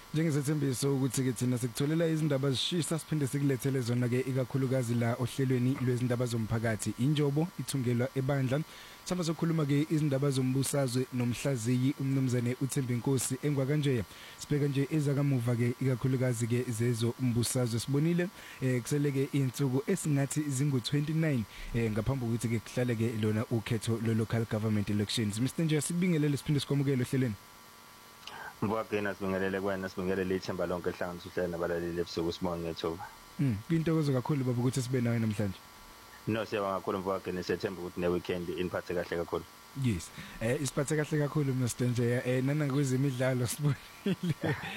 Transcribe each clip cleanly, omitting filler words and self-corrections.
Njengesethembiso ukuthi ke thina sikutholela izindaba zishisa siphinde sikulethele zona ke ikakhulukazi la ohlelweni lwezindaba zomphakathi injobo ithungelwa ebandla samba sokhuluma ke izindaba zombusazwe nomhlaziyi umnumzane uThembi Nkosi engwa kanje sibheka nje ezakamuva ke ikakhulukazi ke zezo umbusazwe sibonile kuseleke insuku esingathi zingu29 ngaphambi kokuthi ke kuhlale ke lona ukhetho lo local government elections. Mr Nje sibingelele siphinde sikwamukele ohlelweni. Mbwagena sibingelele kwena sibingelele ithemba lonke ehlanganisa uhlelo nabalaleli ebusuku sibonge ngethuba. Kuyintokozo kakhulu baba ukuthi sibe nawe namhlanje. No siyabonga kakhulu Mbwagena sethemba ukuthi ne weekend iniphathe kahle kakhulu. Yes. Isiphathe kahle kakhulu Mr Nje. Nana kwezemidlalo sibonile.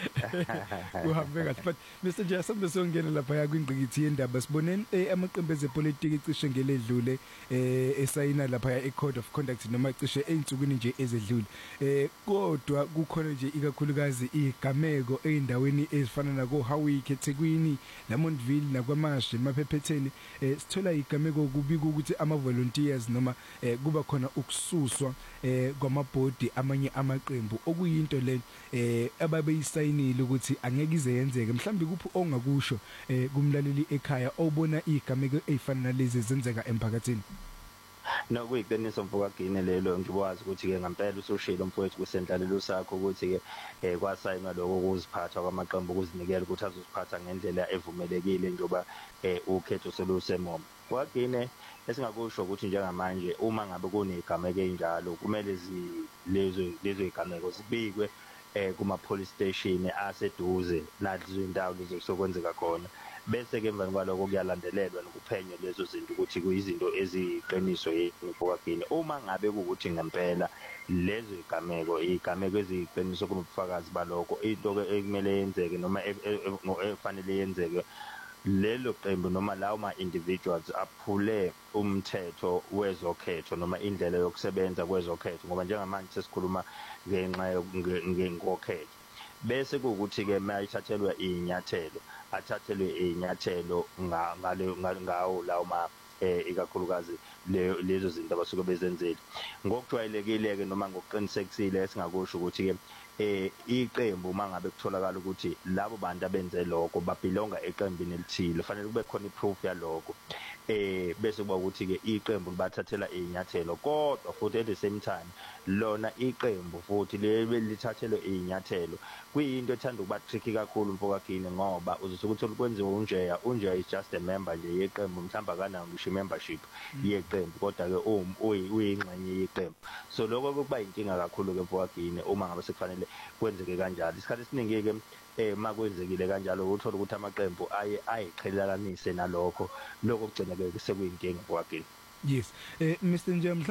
Kuhambe kahle but Mr Nje asambe songena lapha ya kwingqikithi yendaba siboneni amaqembu ezepolitiki cishe ngeledlule esayina lapha ya code of conduct noma cishe einsukwini nje ezedlule. Kodwa kukhona nje ikakhulukazi igameko eindaweni ezifana nako Howick eThekwini, Lamondville nakwaMashe eMaphephetheni sithola igameko kubika ukuthi ama volunteers noma kuba khona ukususwa kwamabhodi amanye amaqembu okuyinto le ababeyisayinile ukuthi angeke ize yenzeke mhlambi kuphi ongakusho kumlaleli ekhaya obona igameko ezifana nalezi zenzeka emphakathini. No kuyiqiniso Mbwagena lelo ngibowazi ukuthi ke ngempela usushilo mfowethu kusentlalelo sakho ukuthi ke kwasayinwa lokho ukuziphatha kwamaqembu ukuzinikela ukuthi azosiphatha ngendlela evumelekile njoba ukhetho selusemoma. Mbwagena esingakusho ukuthi njengamanje uma ngabe kunegameko enjalo kumele lezo igameko zibikwe kuma police station aseduze nazo indawo lezokwenzeka khona bese ke emva kwaloko kuyalandelelwa nokuphenywa lezo zinto ukuthi kuyizinto eziqiniso yini uma ngabe ukuthi ngempela lezo igameko eziqiniso kunobufakazi baloko into ekumele yenzeke noma efanele yenzeke lelo qembu noma lawo ma individuals aphule umthetho wezokhetho noma indlela yokusebenza kwezokhetho ngoba njengamanje sesikhuluma ngenxa ngokhetho bese ukuthi ke mayithathelwa athathelwe inyathelo ngawo lawo ma ikakhulukazi lezo zinto abasuke bezenzile ngokujwayelekile ke noma ngokuqinisekisile esingakusho ukuthi ke iqembu mangabe kutholakala ukuthi labo bantu abenze lokho babelonga eqembini elithile kufanele kube khona iproof yalokho bese kuba ukuthi ke iqembu libathathela inyathelo kodwa futhi at the same time lona iqembu futhi lithathelwe inyathelo kuyinto ethanda ukuba tricky kakhulu Mbwagena ngoba uzosuka uthola kwenziwa unjeya is just a member nje yeqembu mhlamba kana ngisho membership yeqembu kodwa ke uyingxenye yeqembu so lokho kuba inkinga kakhulu ke Mbwagena uma ngabe sekufanele kwenzeke kanjalo isikhathi esiningi ke makwenzekile kanjalo uthola ukuthi amaqembu ayiqhelelanise nalokho lokho kugcina ke sekuyinkinga Mbwagena. Yes. Mr Nje